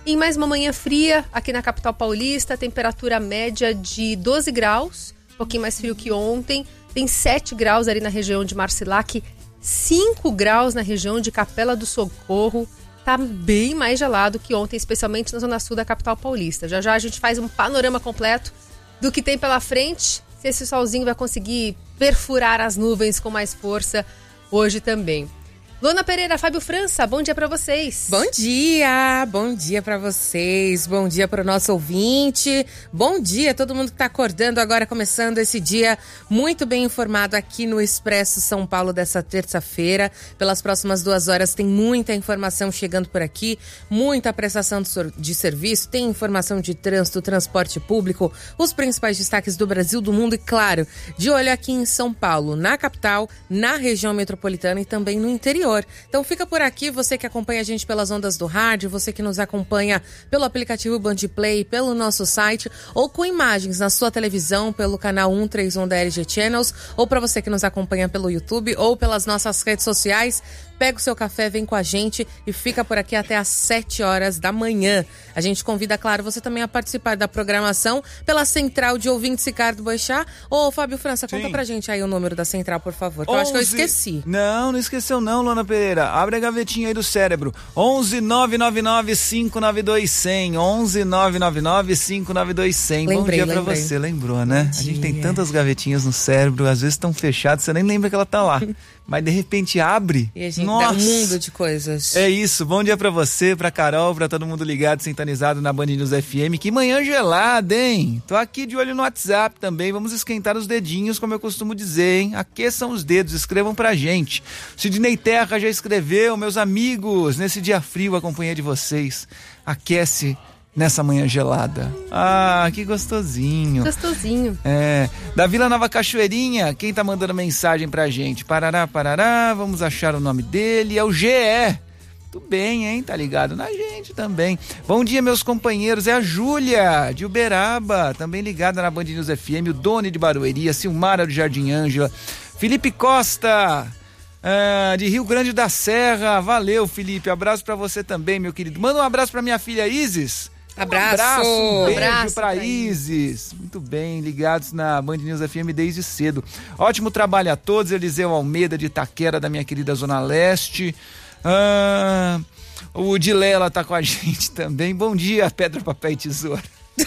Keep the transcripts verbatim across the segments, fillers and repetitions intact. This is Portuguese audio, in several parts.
Em mais uma manhã fria aqui na capital paulista, temperatura média de doze graus, um pouquinho mais frio que ontem. Tem sete graus ali na região de Marcilac, cinco graus na região de Capela do Socorro. Tá bem mais gelado que ontem, especialmente na zona sul da capital paulista. Já já a gente faz um panorama completo do que tem pela frente, se esse solzinho vai conseguir perfurar as nuvens com mais força hoje também. Luana Pereira, Fábio França, bom dia para vocês. Bom dia, bom dia para vocês, bom dia para o nosso ouvinte, bom dia todo mundo que está acordando agora, começando esse dia muito bem informado aqui no Expresso São Paulo dessa terça-feira. Pelas próximas duas horas tem muita informação chegando por aqui, muita prestação de serviço, tem informação de trânsito, transporte público, os principais destaques do Brasil, do mundo e, claro, de olho aqui em São Paulo, na capital, na região metropolitana e também no interior. Então fica por aqui, você que acompanha a gente pelas ondas do rádio, você que nos acompanha pelo aplicativo Band Play, pelo nosso site ou com imagens na sua televisão pelo canal cento e trinta e um da L G Channels, ou para você que nos acompanha pelo YouTube ou pelas nossas redes sociais. Pega o seu café, vem com a gente e fica por aqui até às sete horas da manhã. A gente convida, claro, você também a participar da programação pela Central de Ouvintes Ricardo Boechat. Ô, Fábio França, conta Sim. pra gente aí o número da Central, por favor, que onze... eu acho que eu esqueci. Não, não esqueceu não, Luana Pereira. Abre a gavetinha aí do cérebro. onze nove nove nove cinco nove dois zero zero. onze nove nove nove cinco nove dois zero zero. Bom dia lembrei. pra você, lembrou, né? Bom a gente dia. tem tantas gavetinhas no cérebro, às vezes estão fechadas, você nem lembra que ela tá lá. Mas de repente abre. E a gente Nossa. dá um mundo de coisas. É isso, bom dia pra você, pra Carol, pra todo mundo ligado, sintonizado na Band News F M. Que manhã gelada, hein? Tô aqui de olho no WhatsApp também, vamos esquentar os dedinhos, como eu costumo dizer, hein? Aqueçam os dedos, escrevam pra gente. Sidney Terra já escreveu, meus amigos, nesse dia frio a companhia de vocês aquece nessa manhã gelada. Ah, que gostosinho. Gostosinho. É, da Vila Nova Cachoeirinha, quem tá mandando mensagem pra gente? Parará, parará, vamos achar o nome dele, é o G E. Tudo bem, hein? Tá ligado na gente também. Bom dia, meus companheiros, é a Júlia, de Uberaba, também ligada na Band News F M, o Doni de Barueri, a Silmara do Jardim Ângela, Felipe Costa, ah, de Rio Grande da Serra, valeu, Felipe, abraço pra você também, meu querido. Manda um abraço pra minha filha Isis. Abraço. Um abraço, um beijo abraço pra, pra Isis. Muito bem, ligados na Band News F M desde cedo. Ótimo trabalho a todos. Eliseu Almeida de Itaquera, da minha querida Zona Leste. Ah, o Dilela tá com a gente também. Bom dia, Pedra, Papel e Tesoura.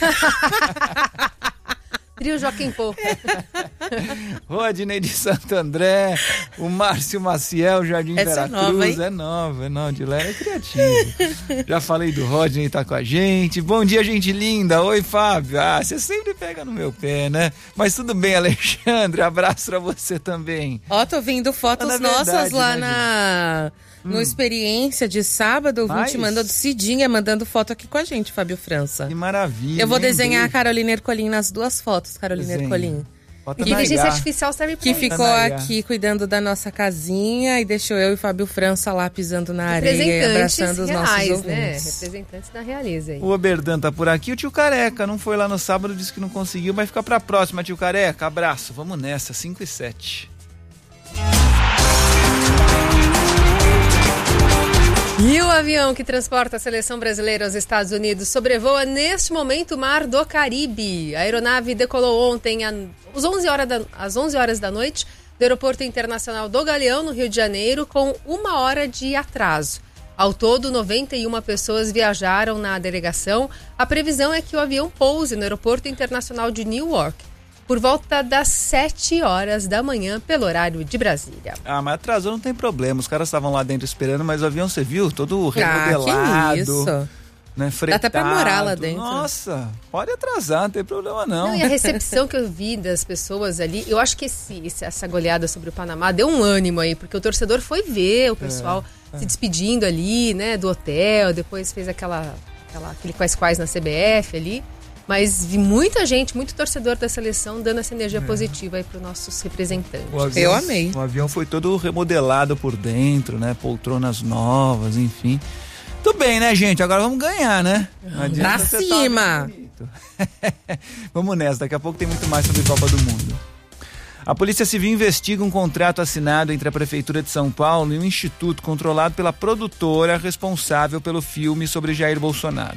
Trio Joaquim Pô. Rodney de Santo André, o Márcio Maciel, Jardim Essa Veracruz. É nova, hein? É nova, é nova, de lá é criativo. Já falei do Rodney, tá com a gente. Bom dia, gente linda. Oi, Fábio. Ah, você sempre pega no meu pé, né? Mas tudo bem, Alexandre. Abraço pra você também. Ó, tô vendo fotos é nossas verdade, lá né, na... No hum. Experiência de sábado, o ouvinte mandando Cidinha, mandando foto aqui com a gente, Fábio França. Que maravilha. Eu vou hein? desenhar a Carolina Ercolim nas duas fotos, Carolina Desenha. Ercolim. Inteligência artificial serve pra Que isso. ficou aqui cuidando da nossa casinha e deixou eu e Fábio França lá pisando na areia e abraçando os nossos reais, ouvintes. né? Representantes da Realiza aí. O Oberdan tá por aqui, o tio Careca não foi lá no sábado, disse que não conseguiu, vai ficar pra próxima, tio Careca. Abraço, vamos nessa, cinco e sete. E o avião que transporta a seleção brasileira aos Estados Unidos sobrevoa neste momento o Mar do Caribe. A aeronave decolou ontem às onze horas da, às onze horas da noite do Aeroporto Internacional do Galeão, no Rio de Janeiro, com uma hora de atraso. Ao todo, noventa e uma pessoas viajaram na delegação. A previsão é que o avião pouse no Aeroporto Internacional de Newark por volta das sete horas da manhã, pelo horário de Brasília. Ah, mas atrasou, não tem problema. Os caras estavam lá dentro esperando, mas o avião, você viu? Todo remodelado. Ah, que isso. Né, fretado. Dá até pra morar lá dentro. Nossa, pode atrasar, não tem problema não. Não, e a recepção que eu vi das pessoas ali, eu acho que esse, essa goleada sobre o Panamá deu um ânimo aí, porque o torcedor foi ver o pessoal é, é. se despedindo ali, né, do hotel, depois fez aquela, aquela aquele quais-quais na C B F ali. Mas vi muita gente, muito torcedor da seleção dando essa energia é. positiva aí para os nossos representantes. Avião, eu amei. O avião foi todo remodelado por dentro, né? Poltronas novas, enfim. Tudo bem, né, gente? Agora vamos ganhar, né? Pra cima! Vamos nessa, daqui a pouco tem muito mais sobre Copa do Mundo. A Polícia Civil investiga um contrato assinado entre a Prefeitura de São Paulo e um instituto controlado pela produtora responsável pelo filme sobre Jair Bolsonaro.